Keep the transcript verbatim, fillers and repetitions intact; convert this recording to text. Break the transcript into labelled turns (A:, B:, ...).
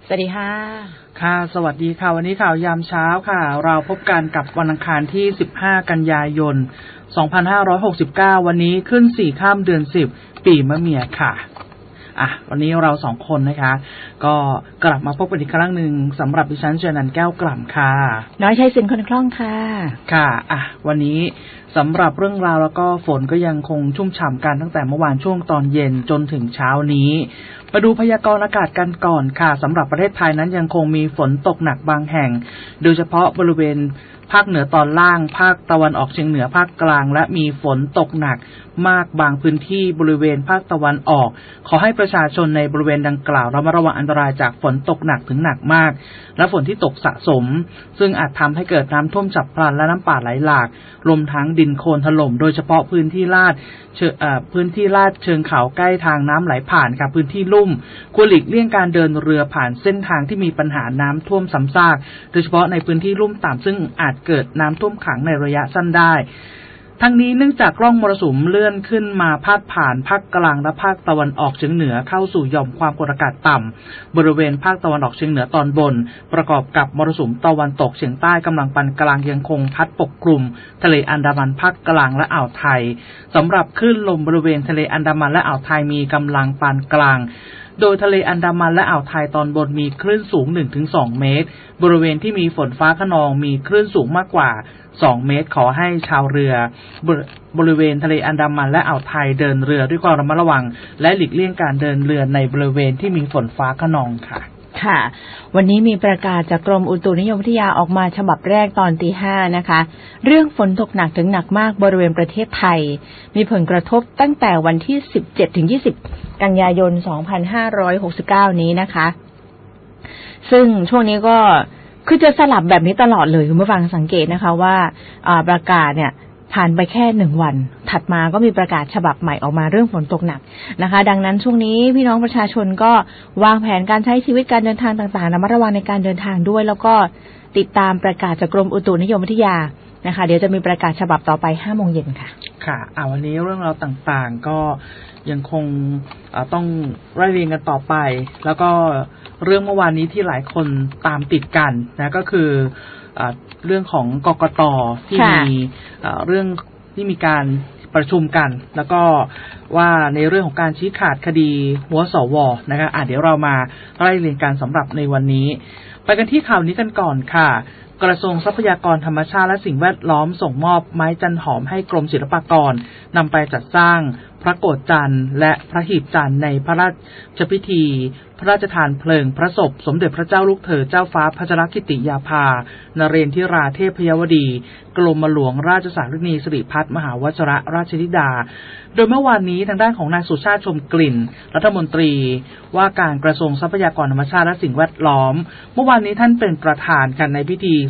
A: สวัสดีค่ะ
B: ค่ะสวัสดีค่ะวันนี้ข่าวยามเช้าค่ะเราพบกันกับวันอังคารที่สิบห้ากันยายนสองพันห้าร้อยหกสิบเก้าวันนี้ขึ้นสี่ค่ำเดือนสิบปีมะเมียค่ะอ่ะวันนี้เราสองคนนะคะก็กลับมาพบกันอีกครั้งหนึ่งสำหรับดิฉันเจนันท์แก้วกล่ำค่ะ
A: น้อยชัยสินคนคล่องค่ะ
B: ค่ะอ่ะวันนี้สำหรับเรื่องราวแล้วก็ฝนก็ยังคงชุ่มฉ่ำกันตั้งแต่เมื่อวานช่วงตอนเย็นจนถึงเช้านี้มาดูพยากรณ์อากาศกันก่อนค่ะสำหรับประเทศไทยนั้นยังคงมีฝนตกหนักบางแห่งโดยเฉพาะบริเวณภาคเหนือตอนล่างภาคตะวันออกเฉียงเหนือภาคกลางและมีฝนตกหนักมากบางพื้นที่บริเวณภาคตะวันออกขอให้ประชาชนในบริเวณดังกล่าวระมัดระวังอันตรายจากฝนตกหนักถึงหนักมากและฝนที่ตกสะสมซึ่งอาจทำให้เกิดน้ำท่วมฉับพลันและน้ำป่าไหลหลากรวมทั้งดินโคลนถล่มโดยเฉพาะพื้นที่ลาดพื้นที่ลาดเชิงเขาใกล้ทางน้ำไหลผ่านค่ะพื้นที่ลุ่มควรหลีกเลี่ยงการเดินเรือผ่านเส้นทางที่มีปัญหาน้ำท่วมซ้ำซากโดยเฉพาะในพื้นที่ลุ่มต่ำซึ่งอาจเกิดน้ำท่วมขังในระยะสั้นได้ทั้งนี้เนื่องจากร่องมรสุมเลื่อนขึ้นมาพาดผ่านภาคกลางและภาคตะวันออกเฉียงเหนือเข้าสู่หย่อมความกดอากาศต่ำบริเวณภาคตะวันออกเฉียงเหนือตอนบนประกอบกับมรสุมตะวันตกเฉียงใต้กำลังปานกลางยังคงพัดปกคลุมทะเลอันดามันภาคกลางและอ่าวไทยสำหรับคลื่นลมบริเวณทะเลอันดามันและอ่าวไทยมีกำลังปานกลางโดยทะเลอันดามันและอ่าวไทยตอนบนมีคลื่นสูง หนึ่งถึงสอง เมตรบริเวณที่มีฝนฟ้าคะนองมีคลื่นสูงมากกว่าสองเมตรขอให้ชาวเรือบริเวณทะเลอันดามันและอ่าวไทยเดินเรือด้วยความระมัดระวังและหลีกเลี่ยงการเดินเรือในบริเวณที่มีฝนฟ้าคะนองค่ะ
A: ค่ะวันนี้มีประกาศจากกรมอุตุนิยมวิทยาออกมาฉบับแรกตอนตีห้านะคะเรื่องฝนตกหนักถึงหนักมากบริเวณประเทศไทยมีผลกระทบตั้งแต่วันที่สิบเจ็ดถึงยี่สิบกันยายนสองพันห้าร้อยหกสิบเก้านี้นะคะซึ่งช่วงนี้ก็คือจะสลับแบบนี้ตลอดเลยคุณผู้ฟังสังเกตนะคะว่าประกาศเนี่ยผ่านไปแค่หนึ่งวันถัดมาก็มีประกาศฉบับใหม่ออกมาเรื่องฝนตกหนักนะคะดังนั้นช่วงนี้พี่น้องประชาชนก็วางแผนการใช้ชีวิตการเดินทางต่างๆระมัดระวังในการเดินทางด้วยแล้วก็ติดตามประกาศจากกรมอุตุนิยมวิทยานะคะเดี๋ยวจะมีประกาศฉบับต่อไปห้าโมงเย็นค่ะ
B: ค่ะอ่าวันนี้เรื่องราวต่างๆก็ยังคงต้องไล่เรียงกันต่อไปแล้วก็เรื่องเมื่อวานนี้ที่หลายคนตามติดกันนะก็คือเรื่องของกกต.ที่มีเรื่องที่มีการประชุมกันแล้วก็ว่าในเรื่องของการชี้ขาดคดีหัวสวนะคะอ่ะเดี๋ยวเรามาไล่เรียงกันสำหรับในวันนี้ไปกันที่ข่าวนี้กันก่อนค่ะกระทรวงทรัพยากรธรรมชาติและสิ่งแวดล้อมส่งมอบไม้จันหอมให้กรมศิลปากรนำไปจัดสร้างพระโกฐจันทร์และพระหีบจันทร์ในพระราชพิธีพระราชทานเพลิงพระศพสมเด็จพระเจ้าลูกเธอเจ้าฟ้าพัชรกิติยาภานเรนทิราเทพยวดีกรมหลวงราชสารินีสิริพัฒน์มหาวชิรราชธิดาโดยเมื่อวานนี้ทางด้านของนายสุชาติชมกลิ่นรัฐมนตรีว่าการกระทรวงทรัพยากรธรรมชาติและสิ่งแวดล้อมเมื่อวานนี้ท่านเป็นประธานกันในพิธี